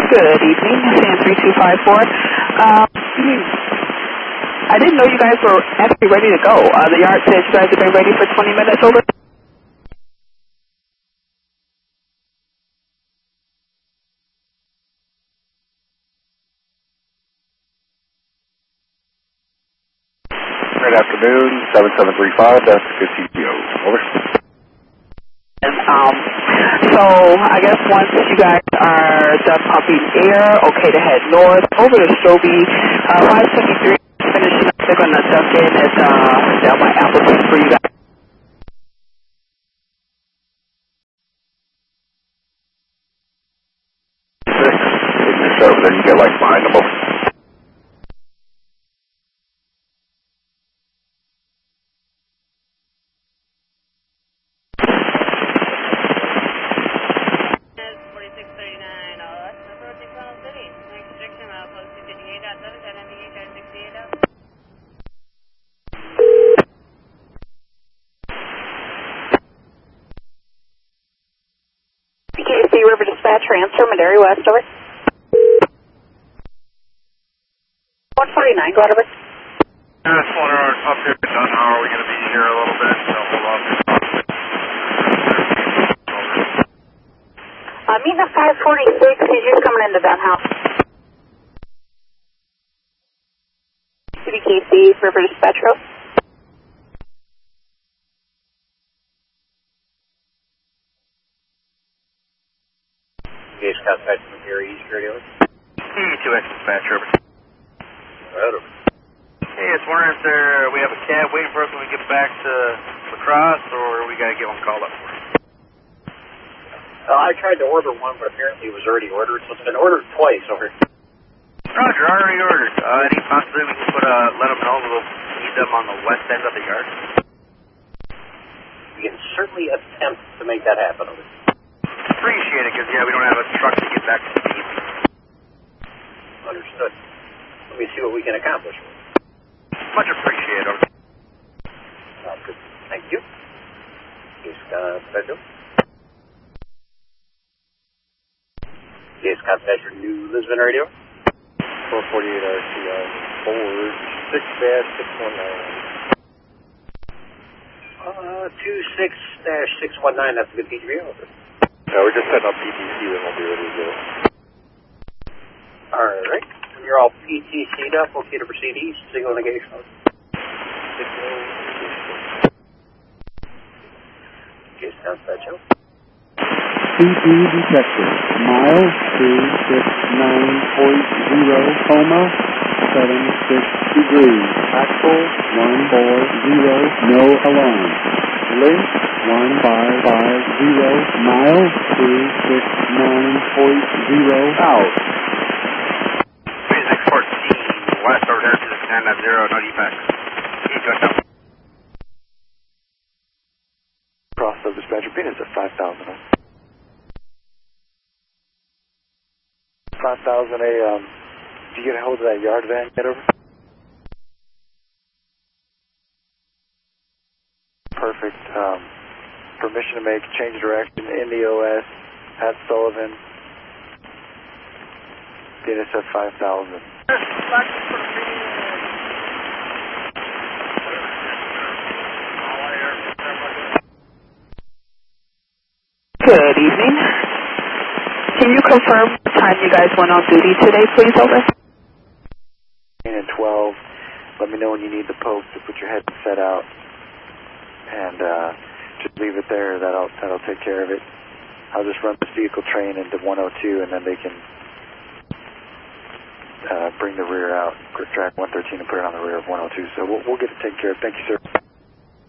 Good evening, San 3254. I didn't know you guys were actually ready to go. The yard says you guys have been ready for 20 minutes over. Good afternoon, 7735, that's good TPO. Over. And, so I guess once you guys are done pumping air, okay to head north over to Strobe, 573, finishing up, they're going to dump in at Delma Appleton for you guys. So then you get like behind them over. PKC River Dispatch, transfer, Madera West, over. 149, go ahead, over. Just wondering up here, done. How are we going to be here a little bit? So hold on. Meeting at 546, he's just coming into that house. PKC River Dispatch, road. Gauge contact from here, East Radio. P2X dispatch, over. Right over. Hey, it's wondering if we have a cab waiting for us when we get back to La Crosse, or we got to get one called up for us? I tried to order one, but apparently it was already ordered, so it's been ordered twice over here. Roger, already ordered. Any possibility we can let them know we'll need them on the west end of the yard? We can certainly attempt to make that happen over here. Appreciate it, because, yeah, we don't have a truck to get back to the team. Understood. Let me see what we can accomplish. Much appreciated. Good. Thank you. Case confidential. Case confidential, New Lisbon Radio. 448 RCI forward 26-619, that's a good PGV over. No, we're just setting up PTC, then we'll be ready to go. Alright. You're all PTC'd up, okay to proceed east, signal negation. Case confidential. CP detected. Mile 269.0, coma, 76 degrees. Axle 140, no alarm. Length 1550, mile 269.0, out. 2614, west over there to the 10.0, no defects. Cross of dispatcher Phoenix at 5,000. 5,000 did you get a hold of that yard van yet over? Perfect. Permission to make change of direction in the OS at Sullivan. Phoenix at 5,000. Good evening. Can you confirm what time you guys went on duty today, please, over? 9 and 12. Let me know when you need the post to put your head set out. And just leave it there. That'll take care of it. I'll just run this vehicle train into 102, and then they can bring the rear out, track 113 and put it on the rear of 102. So we'll get it taken care of. Thank you, sir.